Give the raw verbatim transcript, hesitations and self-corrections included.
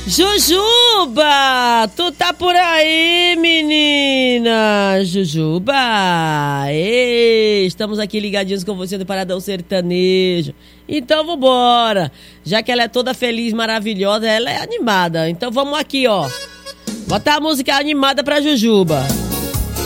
Jujuba, tu tá por aí, menina? Jujuba, ei, estamos aqui ligadinhos com você do Paradão Sertanejo. Então vambora, já que ela é toda feliz, maravilhosa, ela é animada. Então vamos aqui, ó, botar a música animada pra Jujuba.